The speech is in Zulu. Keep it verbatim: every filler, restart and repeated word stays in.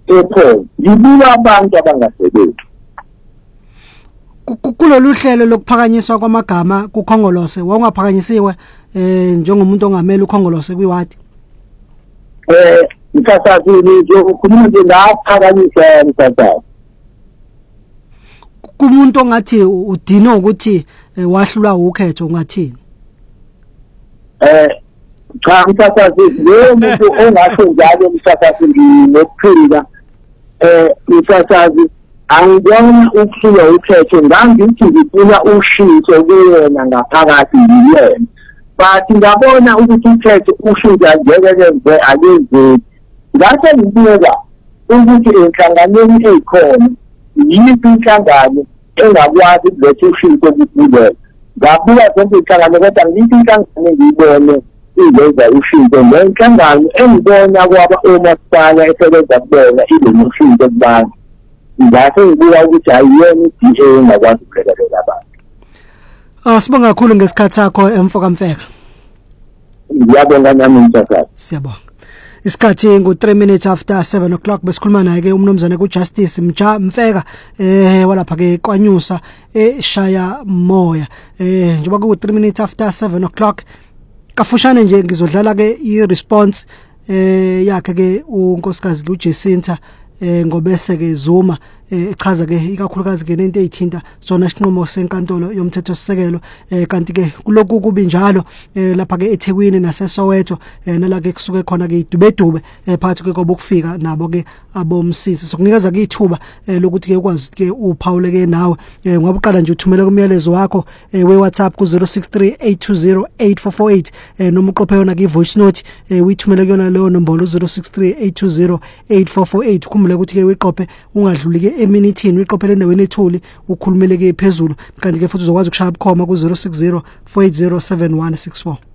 epho yibuka abantu abangasebenzi kulolu hlelo lokuphakanyiswa kwamagama kukhongolose wangaphakanyisiwe eh njengomuntu ongamela ukhongolose kwiwadi eh mthathathi nje ukhuluma nje ngaphakanyiswa mthathathi kumuntu ongathi udino ukuthi wahlulwa ukhetho ungathini eh cha mthathathi lo muntu ongasho njalo mthathathi nginokuphila eh mthathathi angibona ukuhlulwa ukhetho ngangithi ngifuna ushintsho kuyena ngaphakathi yiyena but ngabona ukuthi ukhetho ushintsha njengeke akenze ngase ngibuka ukuthi enhlanganweni ezikhona yiphi inhlangano engakwazi ukuletha ushintsho kuphela ngabuka zonke inhlangano kodwa ngithi inhlangano ngiyibone izenza ushintsho nenhlangano engibona kwaba omasipala esebenza kubona ile noshintsho kubantu ngase ngibuka ukuthi ayiyona i-D A engakwazi ukulekelela abantu. Ah sibonga kakhulu ngesikhathi sakho emfoka mfeka. Ngiyabonga nami mthathathi. Siyabonga. Isikhathi ngo three minutes after seven o'clock besikhuluma naye ke umnomzane kuJustice Mja Mfeka eh walapha ke kwanyusa eShaya Moya eh njengoba ku three minutes after seven o'clock kafushane nje ngizodlala ke i-response eh yakhe ke unkosikazi uJesinta eh ngobese ke Zuma echaza ke ikakhulukazi ke nento ezithinta sona isinqumo senkantolo yomthetho sisekelo kanti ke kuloko kubi njalo lapha ke eThekwini naseSoweto nala ke kusuke khona ke idubedube phakathi ke kobukufika nabo ke abomsisi sokunikeza ke ithuba lokuthi ke ukwazi ke uphawuleke nawe ngoba uqala nje uthumela kumyalezo wakho we WhatsApp ku zero six three eight two zero eight four four eight noma uqophe yona ke voice note uyithumela kuyona leyo nombolo zero six three eight two zero eight four four eight kumule ukuthi ke uyiqophe ungadluli ke eminithini uyiqophele endaweni ethuli ukhulumele ke phezulu kanti ke futhi uzokwazi ukushaya bukhoma ku zero six zero four eight zero seven one six four.